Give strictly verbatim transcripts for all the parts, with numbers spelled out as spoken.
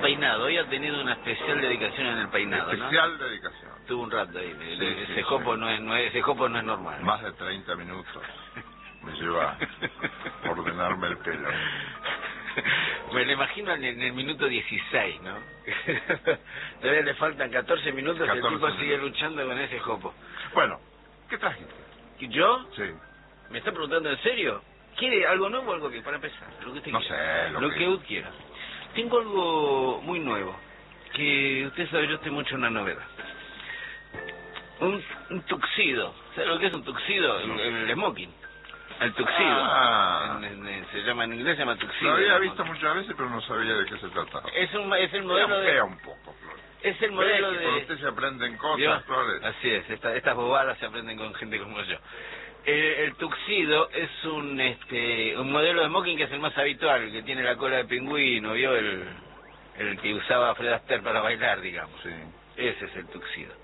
peinado. Hoy ha tenido una especial dedicación en el peinado, especial ¿no? dedicación. Tuvo un rato ahí. Sí, ese, sí, jopo sí. No es, no es, ese jopo no es normal. Más de treinta minutos me lleva a ordenarme el pelo. Me lo imagino en el minuto dieciséis, ¿no? Todavía le faltan catorce minutos y el tipo minutos. sigue luchando con ese jopo. Bueno, ¿qué trajiste? ¿Yo? Sí. ¿Me está preguntando en serio? ¿Quiere algo nuevo o algo que para empezar? Lo que usted No quiera. sé, lo, lo que... que usted quiera. Tengo algo muy nuevo, que usted sabe, yo estoy mucho en una novedad. Un, un tuxido. ¿Sabe lo que es un tuxido? No. El, el smoking. El tuxido. Ah. En, en, en, se llama en inglés, se llama tuxido. Lo había el visto smoking. muchas veces, pero no sabía de qué se trataba. Es, un, es el modelo de... Pea un poco, Flores. Es el modelo que de... con usted se aprenden cosas, ¿Vio? Flores. Así es, esta, estas bobadas se aprenden con gente como yo. Eh, el tuxido es un este un modelo de smoking que es el más habitual, que tiene la cola de pingüino, ¿vio? El, el que usaba Fred Astaire para bailar, digamos. Sí. Ese es el tuxido.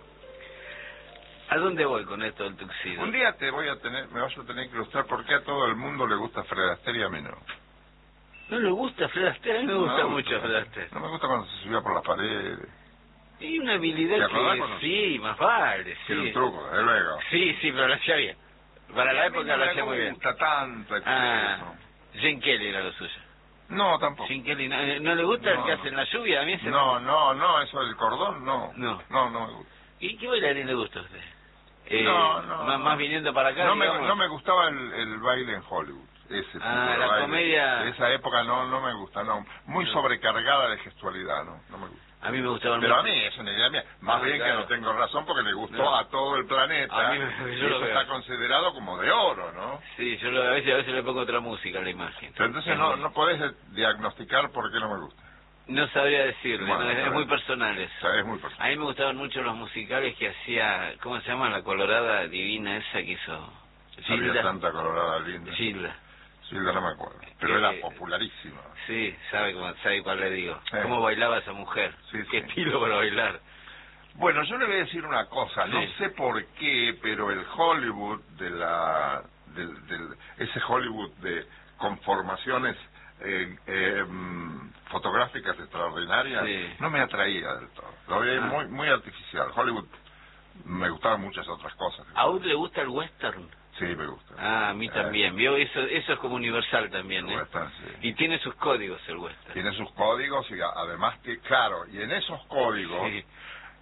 ¿A dónde voy con esto del tuxido? Un día te voy a tener, me vas a tener que ilustrar por qué a todo el mundo le gusta Fred Astaire y a mí no. ¿No le gusta Fred Astaire? A mí me gusta no, mucho no, Fred Astaire. No me gusta cuando se subía por las paredes. Y una habilidad ¿Te acordás que cuando- sí, más vale, sí. Tiene un truco, desde luego. Sí, sí, pero lo hacía bien. Para la época lo hacía muy bien. No me gusta tanto eso. Ah, Gene Kelly era lo suyo. No, tampoco. Gene Kelly, ¿no, ¿no le gusta No, el que no. hace en la lluvia? A mí ese No, no, no, eso del cordón, no. No. No, no me gusta. ¿Y qué bailarín le gusta a usted? Eh, no, no. Más, más viniendo para acá, No me, digamos. no me gustaba el, el baile en Hollywood. Ese tipo Ah, de la baile. comedia. De esa época no, no me gusta, no. Muy No. sobrecargada de gestualidad, no, no me gusta. A mí me gustaban Pero a mucho. mí es una idea mía. Más Ah, bien claro. que no tengo razón porque le gustó No. a todo el planeta. A mí me- y yo lo eso veo. está considerado como de oro, ¿no? Sí, yo lo, a veces a veces le pongo otra música a la imagen. Pero entonces Es no, muy- no podés diagnosticar por qué no me gusta. No sabría decirle, Bueno, no, es, está es muy bien. personal O eso. sea, es muy A personal. mí me gustaban mucho los musicales que hacía, ¿cómo se llama? La colorada divina esa que hizo Había Gilda. tanta colorada linda. Gilda. Gilda no me acuerdo. Pero Que- era popularísima. Sí, sabe cómo, sabe cuál le digo. Eh. Cómo bailaba esa mujer. Sí, Qué sí. estilo para bailar. Bueno, yo le voy a decir una cosa, no Sí. sé por qué, pero el Hollywood de la, del, del, ese Hollywood de conformaciones eh, eh, mm, fotográficas extraordinarias, Sí. no me atraía del todo. Lo veía Ah. muy, muy artificial. Hollywood me gustaban muchas otras cosas. ¿A usted le gusta el western? Sí, me gusta. Ah, a mí Eh, también. ¿Vio? Eso, eso es como universal también, el ¿eh? western, sí. Y tiene sus códigos el western. Tiene sus códigos y a- además que, claro, y en esos códigos Sí.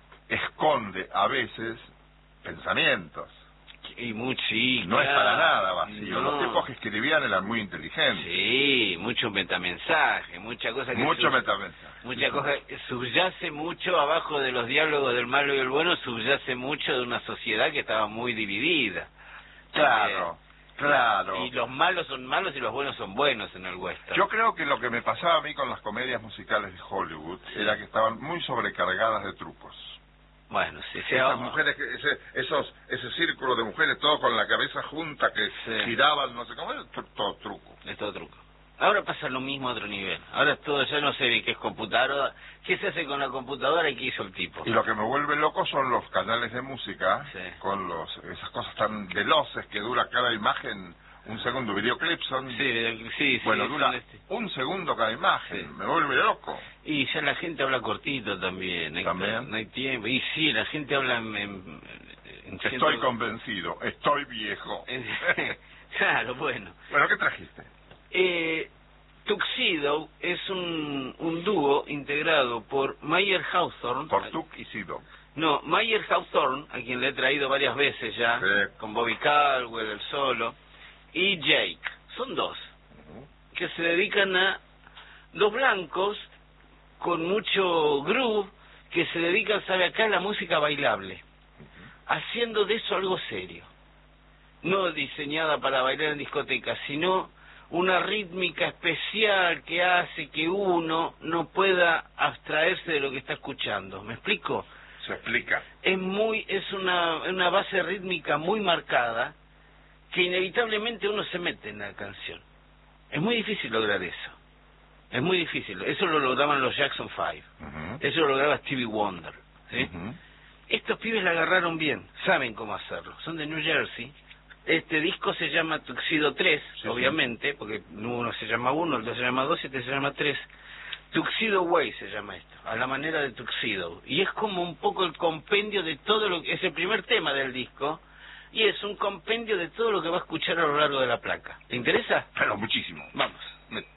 esconde a veces pensamientos. Y mucho, sí, No es claro. para nada vacío. No. Los tipos que escribían eran muy inteligentes. Sí, mucho metamensaje, mucha cosa que... Mucho sub- metamensaje. Mucha cosa que subyace mucho abajo de los diálogos del malo y el bueno, subyace mucho de una sociedad que estaba muy dividida. Claro, claro. Y los malos son malos y los buenos son buenos en el western. Yo creo que lo que me pasaba a mí con las comedias musicales de Hollywood Sí. era que estaban muy sobrecargadas de trucos. Bueno, sí, sí. Esas oh, mujeres, que- ese, esos, ese círculo de mujeres, todos con la cabeza junta, que Sí. giraban, no sé cómo, era tru- todo truco. Es todo truco. Ahora pasa lo mismo a otro nivel. Ahora es todo, ya no sé de qué es computadora, qué se hace con la computadora y qué hizo el tipo. Y lo que me vuelve loco son los canales de música, Sí. con los esas cosas tan veloces que dura cada imagen un segundo. Videoclips son... Sí, de- sí, sí. bueno, son dura este- un segundo cada imagen. Sí. Me vuelve loco. Y ya la gente habla cortito también. hay- ¿También? No hay tiempo. Y sí, la gente habla en... en- en Estoy ciento- convencido, estoy viejo. Claro, bueno. Bueno, ¿qué trajiste? Eh, Tuxedo es un, un dúo integrado por Mayer Hawthorne. Por Tuk y Sido. No, Mayer Hawthorne, a quien le he traído varias veces ya, Sí. con Bobby Caldwell, el solo, y Jake. Son dos, que se dedican a dos blancos con mucho groove, que se dedican, sabe acá, a la música bailable, haciendo de eso algo serio. No diseñada para bailar en discotecas, sino una rítmica especial que hace que uno no pueda abstraerse de lo que está escuchando. ¿Me explico? Se explica. Es muy, es una, una base rítmica muy marcada que inevitablemente uno se mete en la canción. Es muy difícil lograr eso. Es muy difícil. Eso lo lograban los Jackson Five. Ujú. Eso lo lograba Stevie Wonder. ¿sí? Ujú. Estos pibes la agarraron bien, saben cómo hacerlo. Son de New Jersey. Este disco se llama Tuxedo tres, Sí, obviamente, porque uno se llama uno, el otro se llama dos y este se llama tres. Tuxedo Way se llama esto, a la manera de Tuxedo. Y es como un poco el compendio de todo lo que... Es el primer tema del disco, y es un compendio de todo lo que va a escuchar a lo largo de la placa. ¿Te interesa? Pero muchísimo. Vamos.